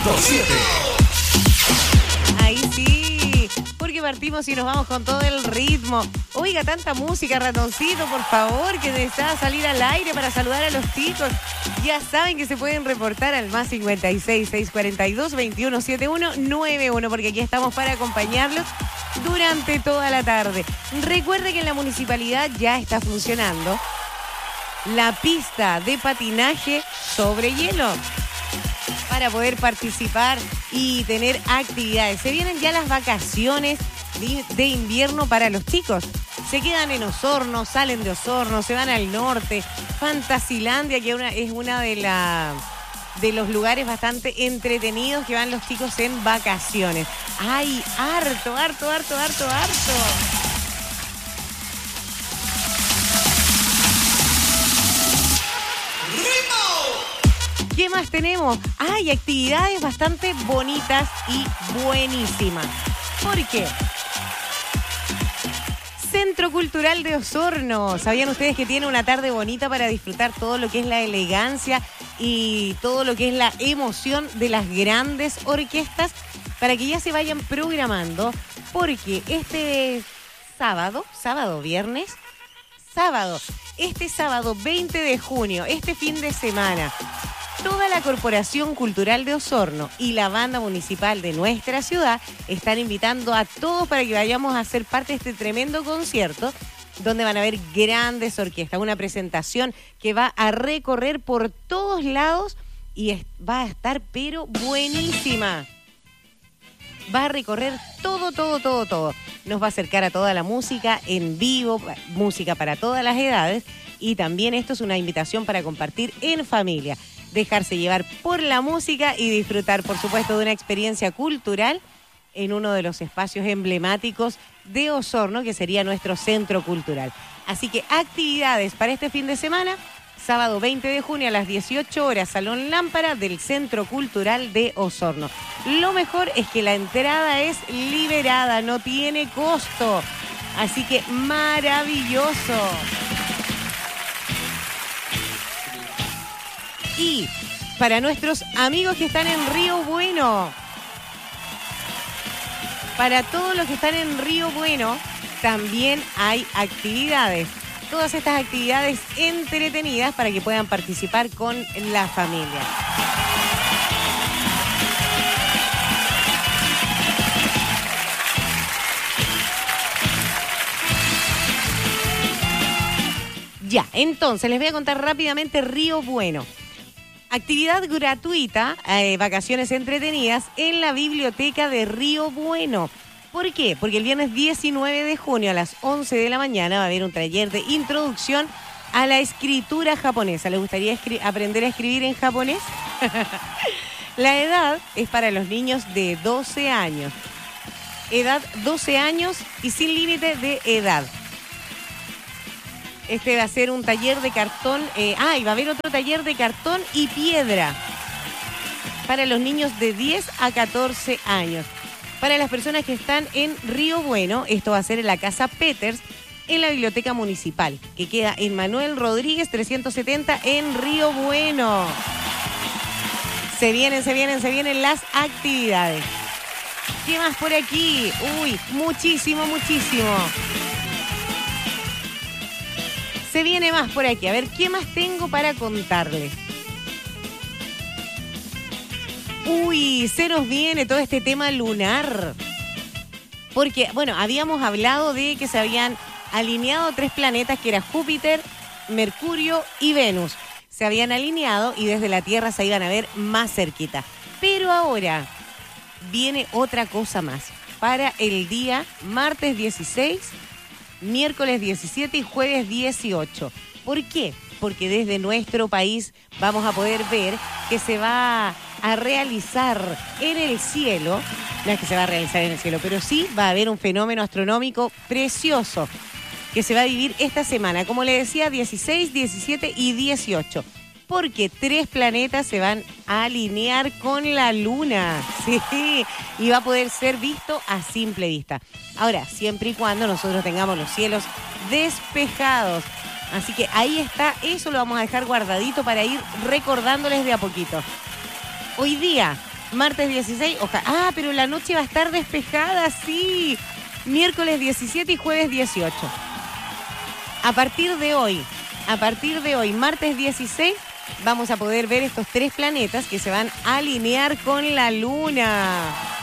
Ahí sí, porque partimos y nos vamos con todo el ritmo. Oiga, tanta música, ratoncito, por favor, que necesitaba salir al aire para saludar a los chicos. Ya saben que se pueden reportar al más 56 642 2171 91, porque aquí estamos para acompañarlos durante toda la tarde. Recuerde que en la municipalidad ya está funcionando la pista de patinaje sobre hielo para poder participar y tener actividades. Se vienen ya las vacaciones de invierno para los chicos. Se quedan en Osorno, salen de Osorno, se van al norte. Fantasilandia, que es una de los lugares bastante entretenidos que van los chicos en vacaciones. ¡Ay, harto! ¿Qué más tenemos? Hay actividades bastante bonitas y buenísimas. ¿Por qué? Centro Cultural de Osorno. ¿Sabían ustedes que tiene una tarde bonita para disfrutar todo lo que es la elegancia y todo lo que es la emoción de las grandes orquestas? Para que ya se vayan programando, porque este sábado, este sábado 20 de junio, este fin de semana, toda la Corporación Cultural de Osorno y la banda municipal de nuestra ciudad están invitando a todos para que vayamos a ser parte de este tremendo concierto donde van a haber grandes orquestas. Una presentación que va a recorrer por todos lados y va a estar pero buenísima. Va a recorrer todo. Nos va a acercar a toda la música en vivo, música para todas las edades, y también esto es una invitación para compartir en familia. Dejarse llevar por la música y disfrutar, por supuesto, de una experiencia cultural en uno de los espacios emblemáticos de Osorno, que sería nuestro centro cultural. Así que actividades para este fin de semana, sábado 20 de junio a las 18 horas, Salón Lámpara del Centro Cultural de Osorno. Lo mejor es que la entrada es liberada, no tiene costo. Así que maravilloso. Y para nuestros amigos que están en Río Bueno, para todos los que están en Río Bueno, también hay actividades. Todas estas actividades entretenidas para que puedan participar con la familia. Ya, entonces les voy a contar rápidamente Río Bueno. Actividad gratuita, vacaciones entretenidas en la biblioteca de Río Bueno. ¿Por qué? Porque el viernes 19 de junio a las 11 de la mañana va a haber un taller de introducción a la escritura japonesa. ¿Les gustaría aprender a escribir en japonés? La edad es para los niños de 12 años. Edad 12 años y sin límite de edad. Este va a ser un taller de cartón. Y va a haber otro taller de cartón y piedra para los niños de 10 a 14 años. Para las personas que están en Río Bueno, esto va a ser en la Casa Peters, en la Biblioteca Municipal, que queda en Manuel Rodríguez 370 en Río Bueno. Se vienen las actividades. ¿Qué más por aquí? Uy, muchísimo. Se viene más por aquí. A ver, ¿qué más tengo para contarles? Uy, se nos viene todo este tema lunar. Porque, bueno, habíamos hablado de que se habían alineado 3 planetas, que era Júpiter, Mercurio y Venus. Se habían alineado y desde la Tierra se iban a ver más cerquita. Pero ahora viene otra cosa más. Para el día martes 16, miércoles 17 y jueves 18. ¿Por qué? Porque desde nuestro país vamos a poder ver que se va a realizar en el cielo, no es que se va a realizar en el cielo, pero sí va a haber un fenómeno astronómico precioso que se va a vivir esta semana, como le decía, 16, 17 y 18. Porque 3 planetas se van a alinear con la Luna. Sí, y va a poder ser visto a simple vista. Ahora, siempre y cuando nosotros tengamos los cielos despejados. Así que ahí está, eso lo vamos a dejar guardadito para ir recordándoles de a poquito. Hoy día Martes 16, pero la noche va a estar despejada, sí. Miércoles 17 y jueves 18. A partir de hoy, martes 16, vamos a poder ver estos 3 planetas que se van a alinear con la Luna.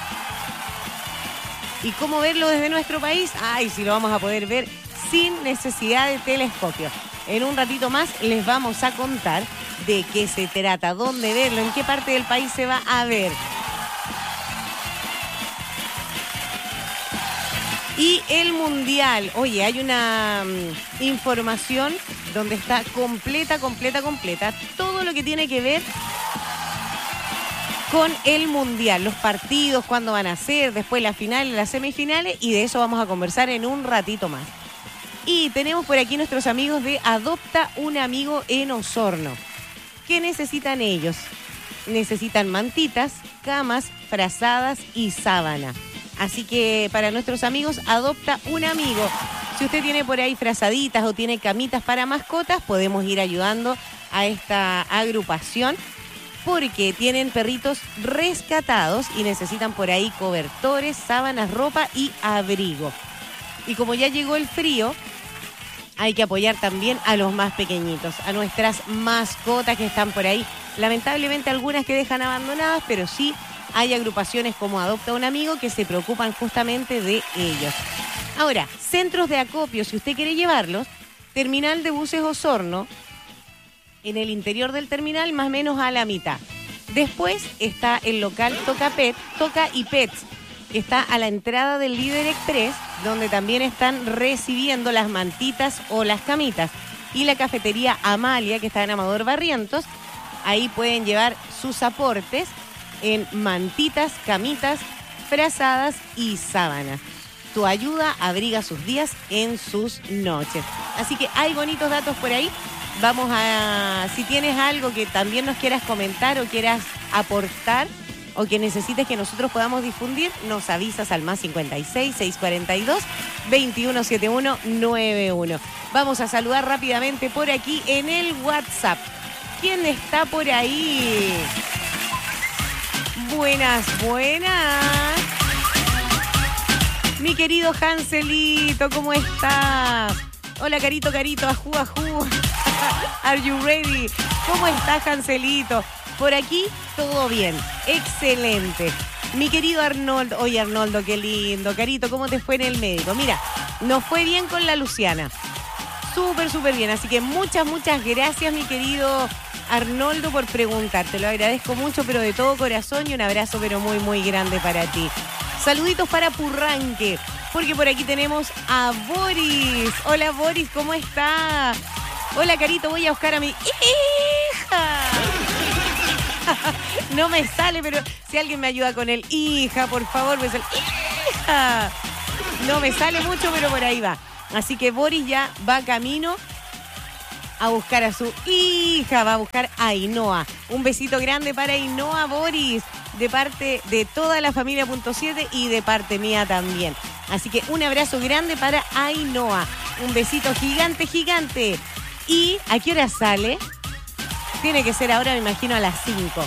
¿Y cómo verlo desde nuestro país? Sí, lo vamos a poder ver sin necesidad de telescopio. En un ratito más les vamos a contar de qué se trata, dónde verlo, en qué parte del país se va a ver. Y el Mundial. Oye, hay una información donde está completa. Todo lo que tiene que ver con el Mundial. Los partidos, cuándo van a ser, después las finales, las semifinales. Y de eso vamos a conversar en un ratito más. Y tenemos por aquí nuestros amigos de Adopta un Amigo en Osorno. ¿Qué necesitan ellos? Necesitan mantitas, camas, frazadas y sábana. Así que para nuestros amigos, Adopta un Amigo. Si usted tiene por ahí frazaditas o tiene camitas para mascotas, podemos ir ayudando a esta agrupación porque tienen perritos rescatados y necesitan por ahí cobertores, sábanas, ropa y abrigo. Y como ya llegó el frío, hay que apoyar también a los más pequeñitos, a nuestras mascotas que están por ahí. Lamentablemente algunas que dejan abandonadas, pero sí hay agrupaciones como Adopta un Amigo que se preocupan justamente de ellos. Ahora, centros de acopio, si usted quiere llevarlos, Terminal de Buses Osorno, en el interior del terminal, más o menos a la mitad. Después está el local Toca y Pets, que está a la entrada del Líder Express, donde también están recibiendo las mantitas o las camitas. Y la cafetería Amalia, que está en Amador Barrientos, ahí pueden llevar sus aportes en mantitas, camitas, frazadas y sábanas. Tu ayuda abriga sus días en sus noches. Así que hay bonitos datos por ahí. Vamos a, si tienes algo que también nos quieras comentar o quieras aportar o que necesites que nosotros podamos difundir, nos avisas al más 56 642 2171 91. Vamos a saludar rápidamente por aquí en el WhatsApp. ¿Quién está por ahí? Buenas. Mi querido Hanselito, ¿cómo está? Hola, Carito, ajú. Are you ready? ¿Cómo está, Hanselito? Por aquí, todo bien. Excelente. Mi querido Arnoldo. Oye, Arnoldo, qué lindo. Carito, ¿cómo te fue en el médico? Mira, nos fue bien con la Luciana. Súper bien. Así que muchas gracias, mi querido Arnoldo, por preguntar. Te lo agradezco mucho, pero de todo corazón, y un abrazo, pero muy grande para ti. Saluditos para Purranque, porque por aquí tenemos a Boris. Hola, Boris, ¿cómo está? Hola, Carito, voy a buscar a mi hija. No me sale, pero si alguien me ayuda con el hija, por favor, me sale hija. No me sale mucho, pero por ahí va. Así que Boris ya va camino a buscar a su hija, va a buscar a Ainhoa. Un besito grande para Ainhoa, Boris, de parte de toda la familia .7 y de parte mía también. Así que un abrazo grande para Ainhoa. Un besito gigante. ¿Y a qué hora sale? Tiene que ser ahora, me imagino, a las 5.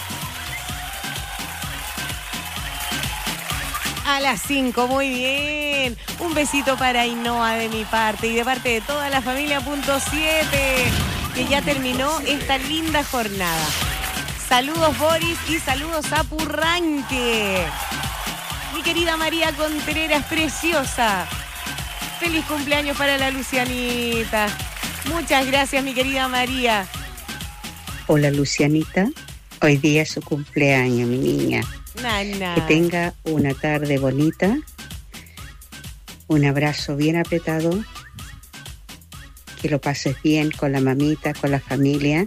A las 5, muy bien. Un besito para Ainhoa de mi parte y de parte de toda la familia .7, que ya terminó esta linda jornada. Saludos, Boris, y saludos a Purranque. Mi querida María Contreras, preciosa. Feliz cumpleaños para la Lucianita. Muchas gracias, mi querida María. Hola, Lucianita. Hoy día es su cumpleaños, mi niña. Nana. Que tenga una tarde bonita. Un abrazo bien apretado. Que lo pases bien con la mamita, con la familia.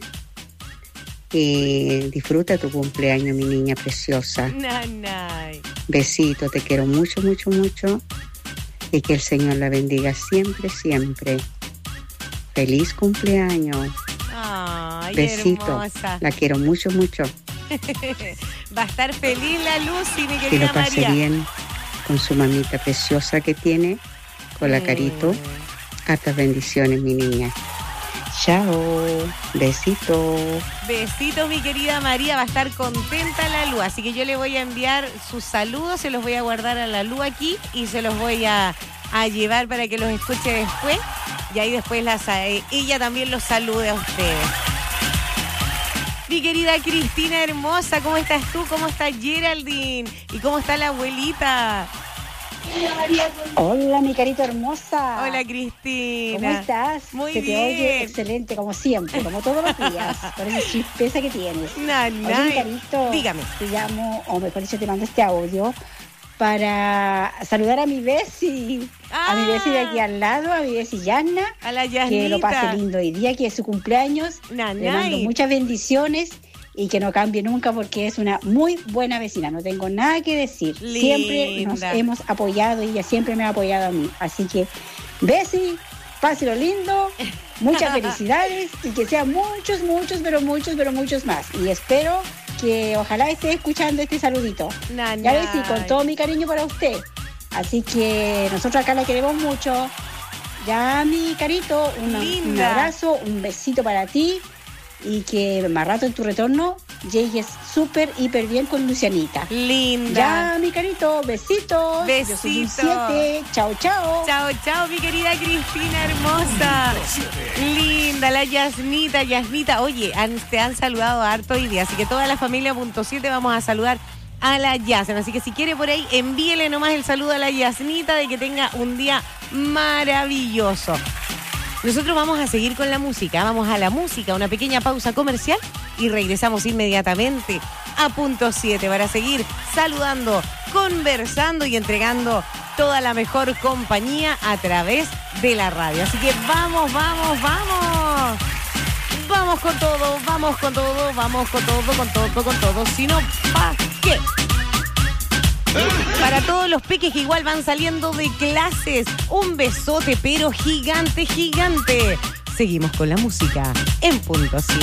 Y disfruta tu cumpleaños, mi niña preciosa. Nana. Besito, te quiero mucho. Y que el Señor la bendiga siempre. Feliz cumpleaños. Ay, besito. Hermosa. La quiero mucho. Va a estar feliz la Lucy, mi Que querida lo pase María. bien con su mamita preciosa que tiene, con la Carito. Hartas bendiciones, mi niña. Chao, besito. Besito, mi querida María, va a estar contenta la Lu, así que yo le voy a enviar sus saludos, se los voy a guardar a la Lu aquí y se los voy a llevar para que los escuche después y ahí después ella también los salude a ustedes. Mi querida Cristina hermosa, ¿cómo estás tú? ¿Cómo está Geraldine? ¿Y cómo está la abuelita? Hola, mi carito hermosa. Hola, Cristina. ¿Cómo estás? Muy Se bien. te oye excelente, como siempre, como todos los días, con esa chispeza que tienes. Oye, mi carito, dígame. Te llamo, o mejor dicho, te mando este audio para saludar a mi Bessie. A mi Bessie de aquí al lado, a mi Bessie Yasna. A la Yasnita. Que lo pase lindo hoy día, que es su cumpleaños. Le mando muchas bendiciones. Y que no cambie nunca porque es una muy buena vecina, no tengo nada que decir. Linda. Siempre nos hemos apoyado y ella siempre me ha apoyado a mí. Así que, Bessie, páselo lindo, muchas felicidades y que sean muchos, pero muchos más. Y espero que ojalá esté escuchando este saludito. Ya Bessie, con todo mi cariño para usted. Así que nosotros acá la queremos mucho. Ya, mi carito, un abrazo, un besito para ti. Y que más rato en tu retorno llegues súper, hiper bien con Lucianita. Linda. Ya, mi carito, besitos. Besitos. Yo soy un 7. Chao, chao. Chao, chao, mi querida Cristina hermosa. Linda, la Yasnita. Oye, te han saludado harto hoy día, así que toda la familia .7 vamos a saludar a la Yasna. Así que si quiere por ahí, envíele nomás el saludo a la Yasnita de que tenga un día maravilloso. Nosotros vamos a seguir con la música, vamos a la música, una pequeña pausa comercial y regresamos inmediatamente a .7 para seguir saludando, conversando y entregando toda la mejor compañía a través de la radio. Así que vamos. Vamos con todo, si no, ¿pa' qué? Para todos los peques que igual van saliendo de clases, un besote pero gigante. Seguimos con la música en .7.